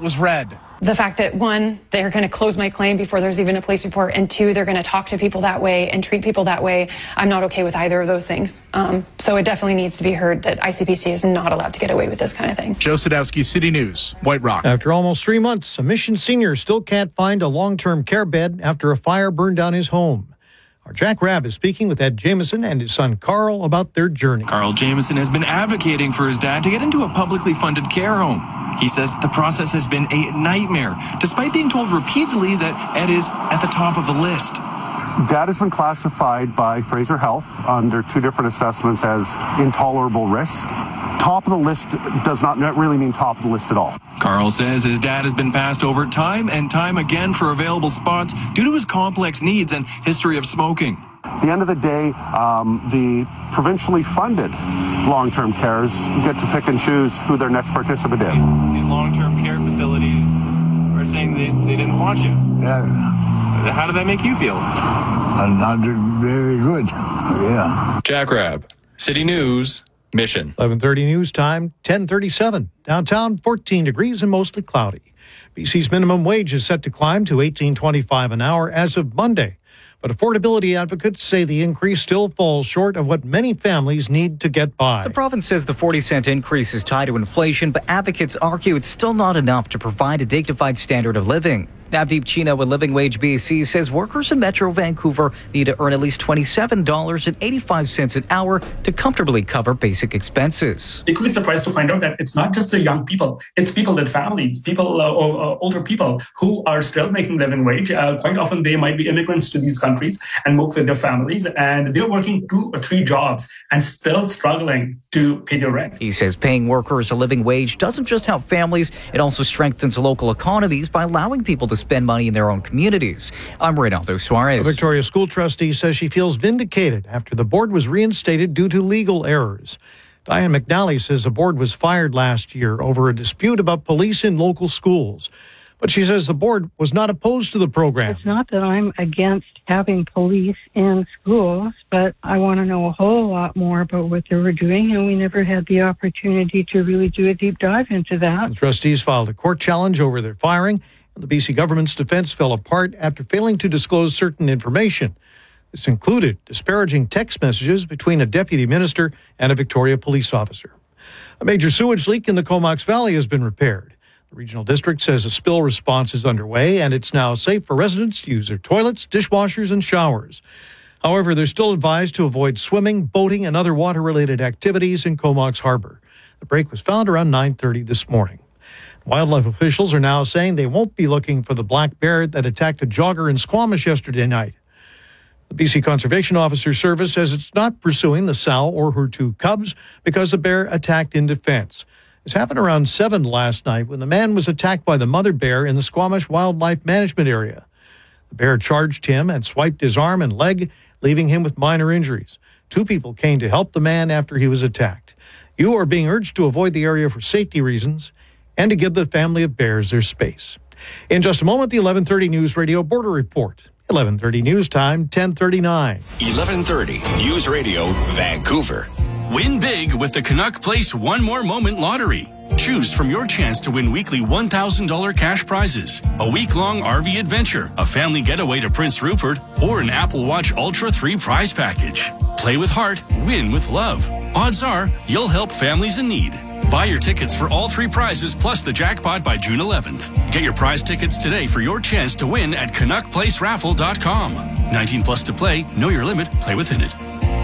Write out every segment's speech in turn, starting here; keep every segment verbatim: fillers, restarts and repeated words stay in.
was read. The fact that, one, they're going to close my claim before there's even a police report, and two, they're going to talk to people that way and treat people that way. I'm not okay with either of those things. Um, so it definitely needs to be heard that I C P C is not allowed to get away with this kind of thing. Joe Sadowski, City News, White Rock. After almost three months, a Mission senior still can't find a long-term care bed after a fire burned down his home. Our Jack Rabb is speaking with Ed Jameson and his son Carl about their journey. Carl Jameson has been advocating for his dad to get into a publicly funded care home. He says the process has been a nightmare, despite being told repeatedly that Ed is at the top of the list. Dad has been classified by Fraser Health under two different assessments as intolerable risk. Top of the list does not really mean top of the list at all. Carl says his dad has been passed over time and time again for available spots due to his complex needs and history of smoking. At the end of the day, um, the provincially funded long-term cares get to pick and choose who their next participant is. These, these long-term care facilities are saying they, they didn't want you. Yeah. How did that make you feel? Uh, not very good. Yeah. Jack Rabb, City News, Mission. eleven thirty news time, ten thirty-seven. Downtown, fourteen degrees and mostly cloudy. B C's minimum wage is set to climb to eighteen twenty-five an hour as of Monday. But affordability advocates say the increase still falls short of what many families need to get by. The province says the forty cent increase is tied to inflation, but advocates argue it's still not enough to provide a dignified standard of living. Navdeep Chino with Living Wage B C says workers in Metro Vancouver need to earn at least twenty-seven dollars and eighty-five cents an hour to comfortably cover basic expenses. They could be surprised to find out that it's not just the young people, it's people with families, people, uh, uh, older people who are still making living wage. Uh, quite often they might be immigrants to these countries and move with their families, and they're working two or three jobs and still struggling to pay their rent. He says paying workers a living wage doesn't just help families, it also strengthens local economies by allowing people to spend money in their own communities. I'm Reynaldo Suarez. A Victoria school trustee says she feels vindicated after the board was reinstated due to legal errors. Diane McNally says the board was fired last year over a dispute about police in local schools. But she says the board was not opposed to the program. It's not that I'm against having police in schools, but I want to know a whole lot more about what they were doing, and we never had the opportunity to really do a deep dive into that. The trustees filed a court challenge over their firing. The B C government's defense fell apart after failing to disclose certain information. This included disparaging text messages between a deputy minister and a Victoria police officer. A major sewage leak in the Comox Valley has been repaired. The regional district says a spill response is underway, and it's now safe for residents to use their toilets, dishwashers, and showers. However, they're still advised to avoid swimming, boating, and other water-related activities in Comox Harbor. The break was found around nine thirty this morning. Wildlife officials are now saying they won't be looking for the black bear that attacked a jogger in Squamish yesterday night. The B C Conservation Officer Service says it's not pursuing the sow or her two cubs because the bear attacked in defense. This happened around seven last night when the man was attacked by the mother bear in the Squamish Wildlife Management Area. The bear charged him and swiped his arm and leg, leaving him with minor injuries. Two people came to help the man after he was attacked. You are being urged to avoid the area for safety reasons and to give the family of bears their space. In just a moment, the eleven thirty News Radio Border Report. eleven thirty News Time, ten thirty-nine. eleven thirty News Radio, Vancouver. Win big with the Canuck Place One More Moment Lottery. Choose from your chance to win weekly one thousand dollars cash prizes, a week-long R V adventure, a family getaway to Prince Rupert, or an Apple Watch Ultra three prize package. Play with heart, win with love. Odds are you'll help families in need. Buy your tickets for all three prizes plus the jackpot by June eleventh. Get your prize tickets today for your chance to win at canuck place raffle dot com. nineteen plus to play. Know your limit. Play within it.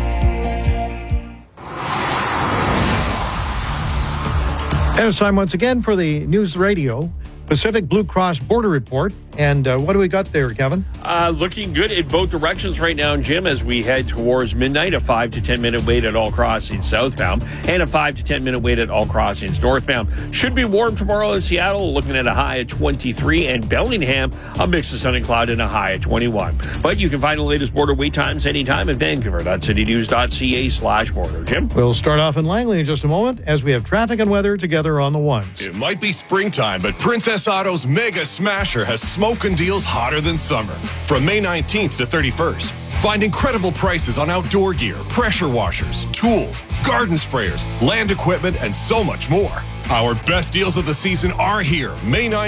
And it's time once again for the News Radio Pacific Blue Cross Border Report. And uh, what do we got there, Kevin? Uh, looking good in both directions right now, Jim, as we head towards midnight. A five to ten minute wait at all crossings southbound and a five to ten minute wait at all crossings northbound. Should be warm tomorrow in Seattle, looking at a high at twenty-three, and Bellingham, a mix of sun and cloud and a high at twenty-one. But you can find the latest border wait times anytime at vancouver dot city news dot c a slash border. Jim? We'll start off in Langley in just a moment as we have traffic and weather together on the ones. It might be springtime, but Princess Auto's Mega Smasher has smoking deals hotter than summer. From May nineteenth to thirty-first, find incredible prices on outdoor gear, pressure washers, tools, garden sprayers, land equipment, and so much more. Our best deals of the season are here. May nineteenth.